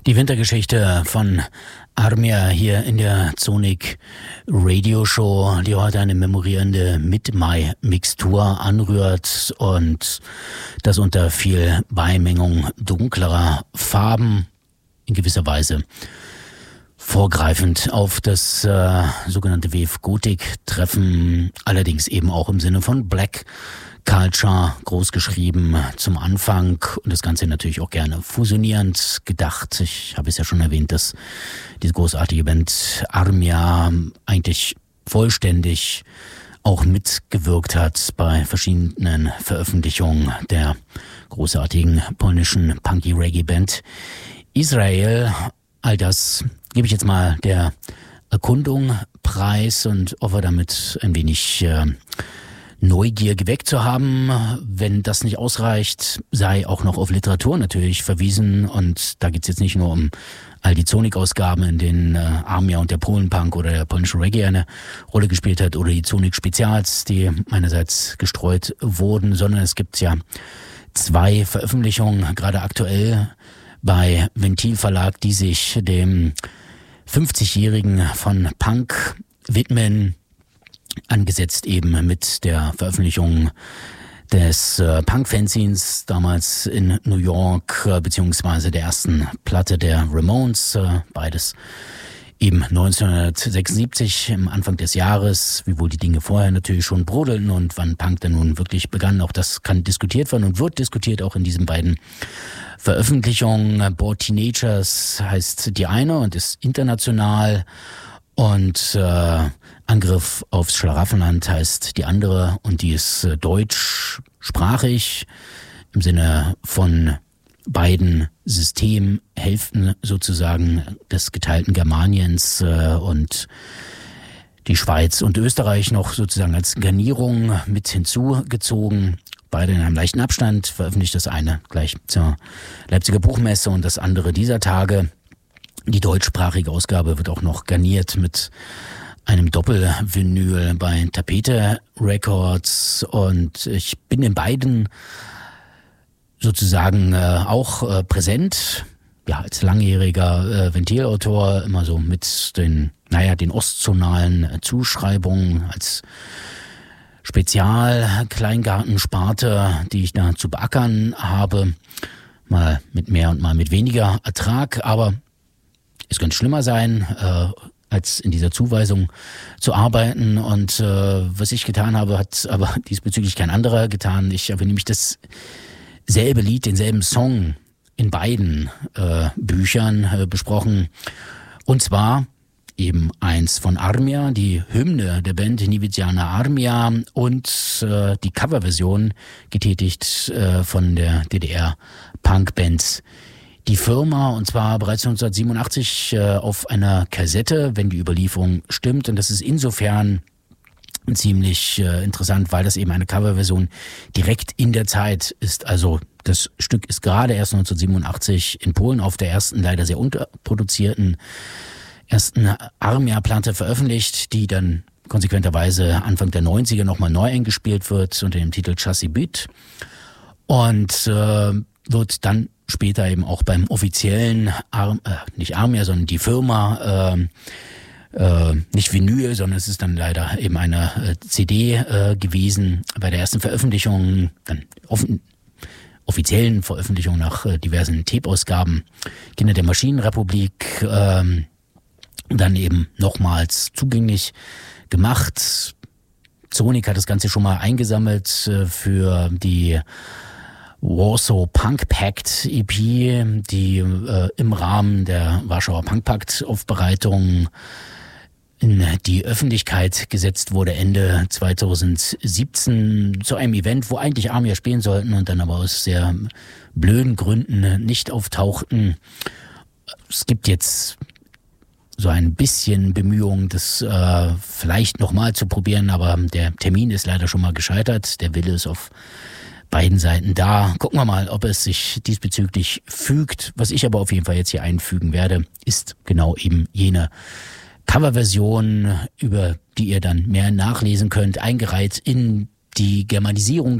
Die Wintergeschichte von Armia hier in der Sonic Radio Show, die heute eine memorierende Mid-Mai-Mixtur anrührt und das unter viel Beimengung dunklerer Farben in gewisser Weise vorgreifend auf das sogenannte Wave-Gothic-Treffen, allerdings eben auch im Sinne von Black Culture, großgeschrieben zum Anfang und das Ganze natürlich auch gerne fusionierend gedacht. Ich habe es ja schon erwähnt, dass diese großartige Band Armia eigentlich vollständig auch mitgewirkt hat bei verschiedenen Veröffentlichungen der großartigen polnischen Punky-Reggae-Band Israel. All das gebe ich jetzt mal der Erkundung preis und hoffe damit ein wenig Neugier geweckt zu haben. Wenn das nicht ausreicht, sei auch noch auf Literatur natürlich verwiesen. Und da geht's jetzt nicht nur um all die Sonic-Ausgaben, in denen Armia und der Polenpunk oder der polnische Reggae eine Rolle gespielt hat, oder die Sonic-Spezials, die meinerseits gestreut wurden, sondern es gibt ja 2 Veröffentlichungen, gerade aktuell bei Ventil Verlag, die sich dem 50-Jährigen von Punk widmen, angesetzt eben mit der Veröffentlichung des Punk-Fanzines damals in New York, beziehungsweise der ersten Platte der Ramones, beides eben 1976, im Anfang des Jahres, wiewohl die Dinge vorher natürlich schon brodelten und wann Punk dann nun wirklich begann, auch das kann diskutiert werden und wird diskutiert auch in diesen beiden Veröffentlichungen. Bored Teenagers heißt die eine und ist international und Angriff aufs Schlaraffenland heißt die andere und die ist deutschsprachig im Sinne von beiden Systemhälften sozusagen des geteilten Germaniens und die Schweiz und Österreich noch sozusagen als Garnierung mit hinzugezogen. Beide in einem leichten Abstand, veröffentlicht das eine gleich zur Leipziger Buchmesse und das andere dieser Tage. Die deutschsprachige Ausgabe wird auch noch garniert mit einem Doppelvinyl bei Tapete Records und ich bin in beiden sozusagen auch präsent, ja, als langjähriger Ventilautor, immer so mit den ostzonalen Zuschreibungen als Spezial-Kleingartensparte, die ich da zu beackern habe, mal mit mehr und mal mit weniger Ertrag, aber es könnte schlimmer sein, als in dieser Zuweisung zu arbeiten. Und was ich getan habe, hat aber diesbezüglich kein anderer getan. Ich habe nämlich dasselbe Lied, denselben Song in beiden Büchern besprochen. Und zwar eben eins von Armia, die Hymne der Band Niviziana Armia und die Coverversion getätigt von der DDR-Punkband Die Firma, und zwar bereits 1987 auf einer Kassette, wenn die Überlieferung stimmt. Und das ist insofern ziemlich interessant, weil das eben eine Coverversion direkt in der Zeit ist. Also das Stück ist gerade erst 1987 in Polen auf der ersten, leider sehr unterproduzierten ersten Armia-Platte veröffentlicht, die dann konsequenterweise Anfang der 90er nochmal neu eingespielt wird unter dem Titel Chassis Beat und wird dann später eben auch beim offiziellen, nicht Armia, sondern die Firma, nicht Vinyl, sondern es ist dann leider eben eine CD gewesen bei der ersten Veröffentlichung, dann offiziellen Veröffentlichung nach diversen Tape-Ausgaben, Kinder der Maschinenrepublik, dann eben nochmals zugänglich gemacht. Sonic hat das Ganze schon mal eingesammelt für die Warsaw Punk Pact EP, die im Rahmen der Warschauer Punk Pact Aufbereitung in die Öffentlichkeit gesetzt wurde Ende 2017 zu einem Event, wo eigentlich Armia spielen sollten und dann aber aus sehr blöden Gründen nicht auftauchten. Es gibt jetzt so ein bisschen Bemühungen, das vielleicht nochmal zu probieren, aber der Termin ist leider schon mal gescheitert. Der Wille ist auf beiden Seiten da. Gucken wir mal, ob es sich diesbezüglich fügt. Was ich aber auf jeden Fall jetzt hier einfügen werde, ist genau eben jene Coverversion, über die ihr dann mehr nachlesen könnt, eingereiht in die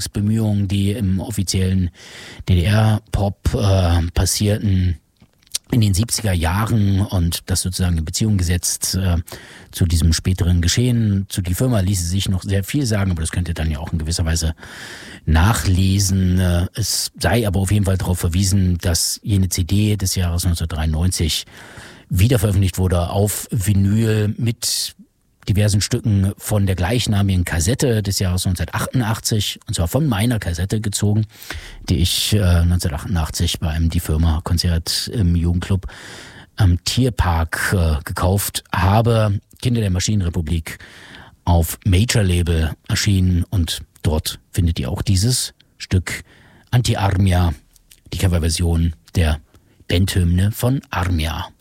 Germanisierungsbemühungen, die im offiziellen DDR-Pop passierten. in den 70er Jahren und das sozusagen in Beziehung gesetzt zu diesem späteren Geschehen. Zu die Firma ließe sich noch sehr viel sagen, aber das könnt ihr dann ja auch in gewisser Weise nachlesen. Es sei aber auf jeden Fall darauf verwiesen, dass jene CD des Jahres 1993 wieder veröffentlicht wurde auf Vinyl mit diversen Stücken von der gleichnamigen Kassette des Jahres 1988, und zwar von meiner Kassette gezogen, die ich 1988 bei einem Die Firma Konzert im Jugendclub am Tierpark gekauft habe. Kinder der Maschinenrepublik auf Major Label erschienen, und dort findet ihr auch dieses Stück Anti-Armia, die Coverversion der Bandhymne von Armia.